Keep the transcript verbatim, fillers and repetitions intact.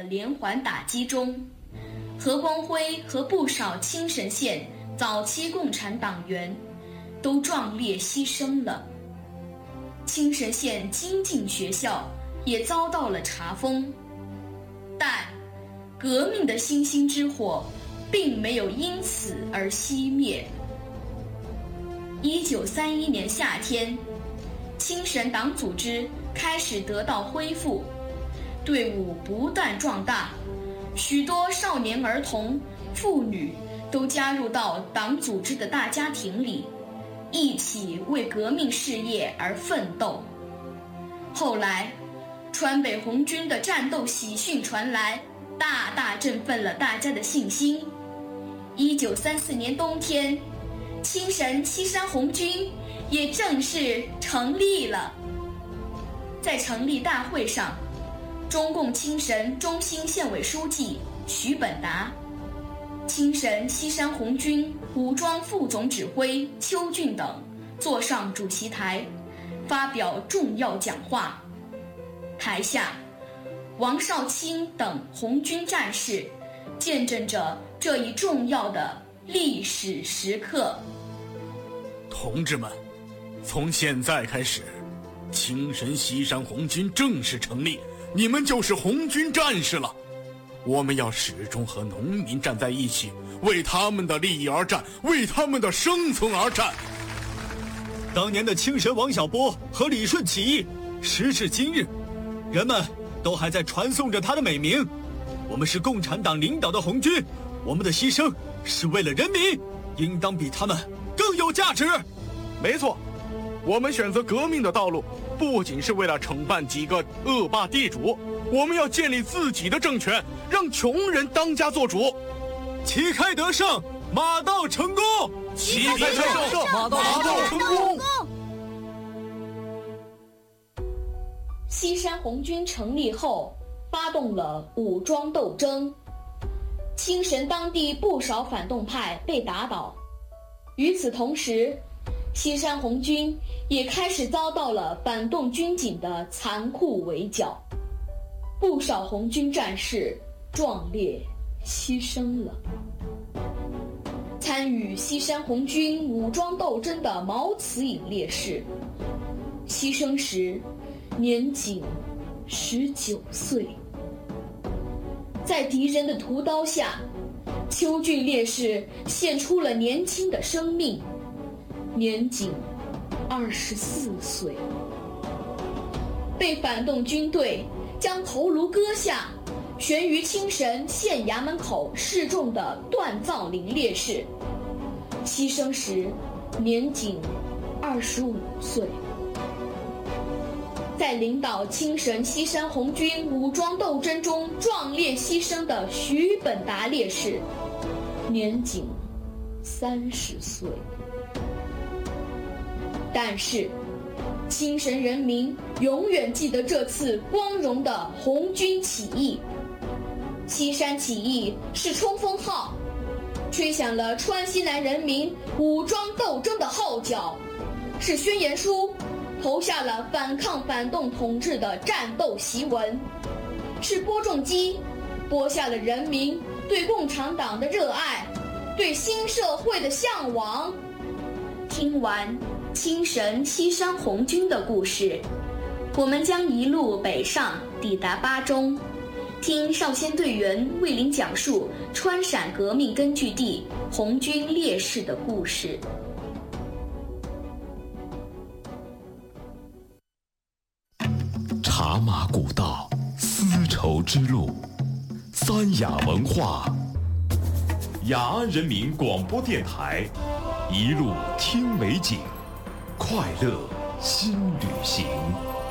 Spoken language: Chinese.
连环打击中，何光辉和不少青神县早期共产党员都壮烈牺牲了。青神县精进学校也遭到了查封，但革命的星星之火并没有因此而熄灭。一九三一年夏天，青神党组织开始得到恢复，队伍不断壮大，许多少年儿童、妇女都加入到党组织的大家庭里，一起为革命事业而奋斗。后来，川北红军的战斗喜讯传来，大大振奋了大家的信心。一九三四年冬天，青神西山红军也正式成立了。在成立大会上，中共青神中心县委书记徐本达、青神西山红军武装副总指挥邱俊等坐上主席台，发表重要讲话。台下，王少卿等红军战士见证着这一重要的历史时刻。 同志们，从现在开始，青神西山红军正式成立，你们就是红军战士了。我们要始终和农民站在一起，为他们的利益而战，为他们的生存而战。 当年的青神王小波和李顺起义，时至今日，人们都还在传颂着他的美名。我们是共产党领导的红军，我们的牺牲是为了人民，应当比他们更有价值。 没错，我们选择革命的道路，不仅是为了惩办几个恶霸地主，我们要建立自己的政权，让穷人当家做主。 旗开得胜，马到成功！ 旗开得胜，马到成功！ 西山红军成立后，发动了武装斗争，青神当地不少反动派被打倒。与此同时，西山红军也开始遭到了反动军警的残酷围剿，不少红军战士壮烈牺牲了。参与西山红军武装斗争的毛慈颖烈士，牺牲时年仅十九岁。在敌人的屠刀下，邱俊烈士献出了年轻的生命，年仅二十四岁。被反动军队将头颅割下，悬于青神县衙门口示众的段造林烈士，牺牲时年仅二十五岁。在领导青神西山红军武装斗争中壮烈牺牲的徐本达烈士，年仅三十岁。但是，青神人民永远记得这次光荣的红军起义。西山起义是冲锋号，吹响了川西南人民武装斗争的号角，是宣言书，投下了反抗反动统治的战斗檄文，是播种机，播下了人民对共产党的热爱，对新社会的向往。听完青神西山红军的故事，我们将一路北上，抵达巴中，听少先队员为您讲述川陕革命根据地红军烈士的故事。 茶马古道，丝绸之路，三雅文化，雅安人民广播电台，一路听美景，快乐新旅行。